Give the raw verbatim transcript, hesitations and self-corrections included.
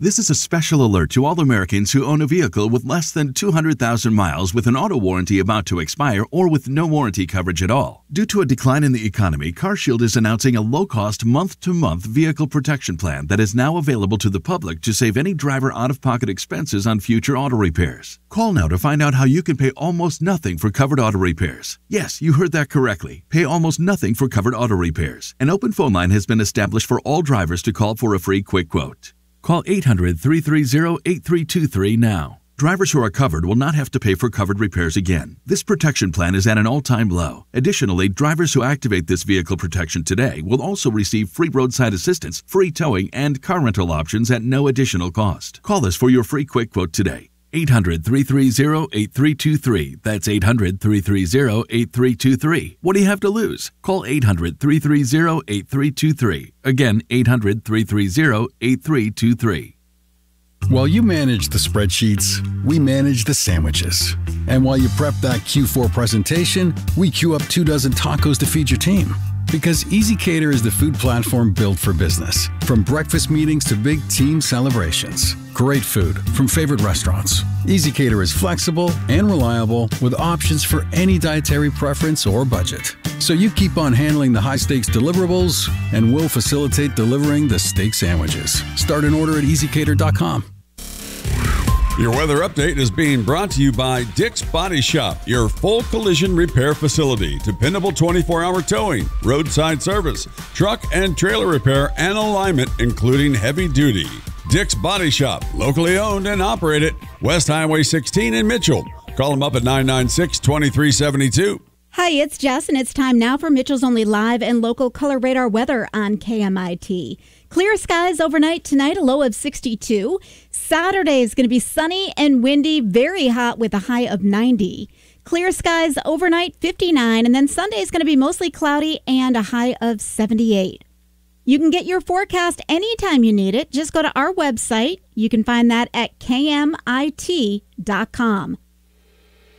This is a special alert to all Americans who own a vehicle with less than two hundred thousand miles with an auto warranty about to expire or with no warranty coverage at all. Due to a decline in the economy, CarShield is announcing a low-cost month-to-month vehicle protection plan that is now available to the public to save any driver out-of-pocket expenses on future auto repairs. Call now to find out how you can pay almost nothing for covered auto repairs. Yes, you heard that correctly. Pay almost nothing for covered auto repairs. An open phone line has been established for all drivers to call for a free quick quote. Call eight hundred, three three zero, eight three two three now. Drivers who are covered will not have to pay for covered repairs again. This protection plan is at an all-time low. Additionally, drivers who activate this vehicle protection today will also receive free roadside assistance, free towing, and car rental options at no additional cost. Call us for your free quick quote today. eight hundred, three three zero, eight three two three. That's eight hundred, three three zero, eight three two three. What do you have to lose? Call eight hundred, three three zero, eight three two three. Again, eight hundred, three three zero, eight three two three. While you manage the spreadsheets, we manage the sandwiches. And while you prep that Q four presentation, we queue up two dozen tacos to feed your team. Because ezCater is the food platform built for business. From breakfast meetings to big team celebrations. Great food from favorite restaurants. ezCater is flexible and reliable with options for any dietary preference or budget. So you keep on handling the high-stakes deliverables, and we'll facilitate delivering the steak sandwiches. Start an order at easy cater dot com. Your weather update is being brought to you by Dick's Body Shop, your full collision repair facility. Dependable twenty-four hour towing, roadside service, truck and trailer repair, and alignment, including heavy duty. Dick's Body Shop, locally owned and operated, West Highway sixteen in Mitchell. Call them up at nine nine six, two three seven two. Hi, it's Jess, and it's time now for Mitchell's only live and local color radar weather on K M I T. Clear skies overnight tonight, a low of sixty-two. Saturday is going to be sunny and windy, very hot with a high of ninety. Clear skies overnight, fifty-nine, and then Sunday is going to be mostly cloudy and a high of seventy-eight. You can get your forecast anytime you need it. Just go to our website. You can find that at K M I T dot com.